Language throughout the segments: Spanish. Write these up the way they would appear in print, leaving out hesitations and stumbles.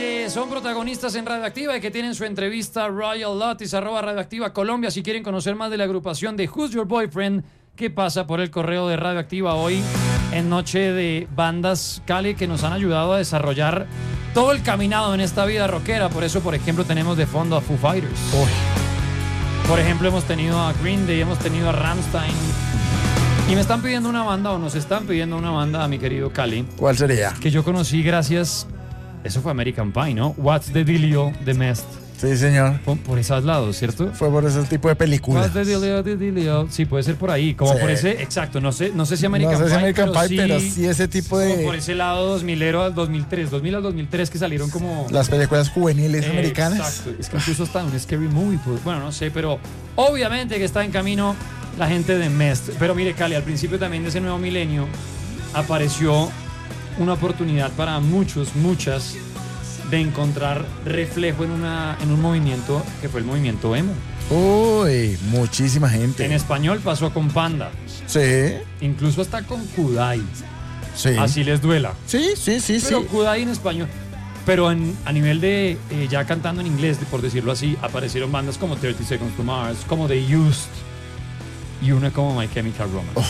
que son protagonistas en Radioactiva y que tienen su entrevista Royal Lotis, @Radioactiva Colombia. Si quieren conocer más de la agrupación de Who's Your Boyfriend, que pasa por el correo de Radioactiva hoy en Noche de Bandas, Cali, que nos han ayudado a desarrollar todo el caminado en esta vida rockera. Por eso, por ejemplo, tenemos de fondo a Foo Fighters. Por ejemplo, hemos tenido a Green Day, hemos tenido a Rammstein. Y me están pidiendo una banda, o nos están pidiendo una banda, mi querido Cali. ¿Cuál sería? Que yo conocí gracias... Eso fue American Pie, ¿no? What's the Dealio de Mest. Sí, señor. Por esos lados, ¿cierto? Fue por ese tipo de películas. What's the Dealio? Sí, puede ser por ahí. Como sí. por ese... Exacto. No sé si American Pie. No sé si American Pie, sí, pero sí ese tipo de... Como por ese lado 2000ero al 2003. 2000 al 2003 que salieron como... Las películas juveniles americanas. Exacto. Es que incluso está un Scary Movie. Pues, bueno, no sé, pero obviamente que está en camino la gente de Mest. Pero mire, Cali, al principio también de ese nuevo milenio apareció una oportunidad para muchas de encontrar reflejo en un movimiento que fue el movimiento emo. Uy, muchísima gente. En español pasó con Panda. Sí. Incluso hasta con Kudai. Sí. Así les duela. Sí. Pero Kudai en español. Pero a nivel de ya cantando en inglés, por decirlo así, aparecieron bandas como 30 Seconds to Mars, como The Used y una como My Chemical Romance.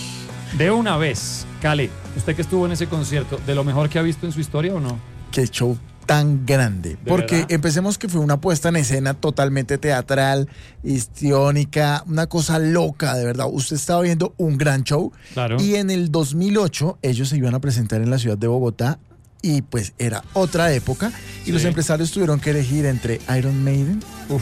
De una vez, Cali, usted que estuvo en ese concierto, ¿de lo mejor que ha visto en su historia o no? Qué show tan grande. Porque verdad? empecemos que fue una puesta en escena totalmente teatral, histriónica, una cosa loca, de verdad. Usted estaba viendo un gran show. Claro. Y en el 2008 ellos se iban a presentar en la ciudad de Bogotá y pues era otra época y los empresarios tuvieron que elegir entre Iron Maiden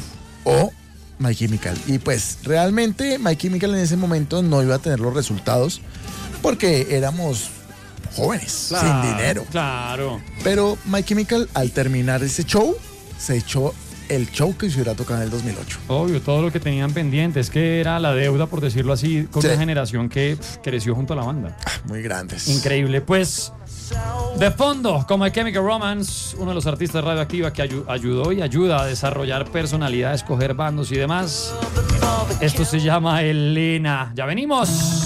o My Chemical. Y pues realmente My Chemical en ese momento no iba a tener los resultados porque éramos jóvenes, sin dinero. Claro. Pero My Chemical, al terminar ese show, se echó el show que se hubiera tocado en el 2008. Obvio, todo lo que tenían pendiente, es que era la deuda, por decirlo así, con una generación que creció junto a la banda. Muy grandes. Increíble. Pues, de fondo, como My Chemical Romance, uno de los artistas de Radioactiva que ayudó y ayuda a desarrollar personalidad, escoger bandos y demás. Esto se llama Elena. Ya venimos.